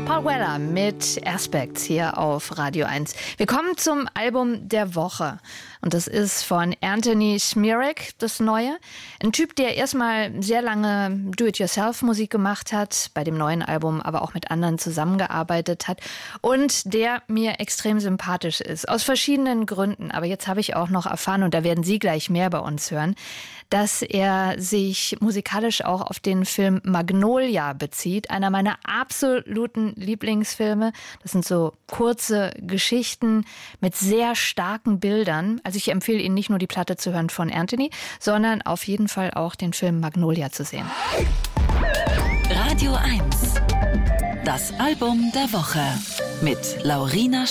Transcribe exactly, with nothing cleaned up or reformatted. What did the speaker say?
Paul Weller mit Aspects hier auf Radio eins. Wir kommen zum Album der Woche. Und das ist von Anthony Smirak, das Neue. Ein Typ, der erstmal sehr lange Do-it-yourself-Musik gemacht hat, bei dem neuen Album aber auch mit anderen zusammengearbeitet hat und der mir extrem sympathisch ist. Aus verschiedenen Gründen. Aber jetzt habe ich auch noch erfahren, und da werden Sie gleich mehr bei uns hören, dass er sich musikalisch auch auf den Film Magnolia bezieht. Einer meiner absoluten Lieblingsfilme. Das sind so kurze Geschichten mit sehr starken Bildern. Also ich empfehle Ihnen nicht nur die Platte zu hören von Anthony, sondern auf jeden Fall auch den Film Magnolia zu sehen. Radio eins. Das Album der Woche mit Laurina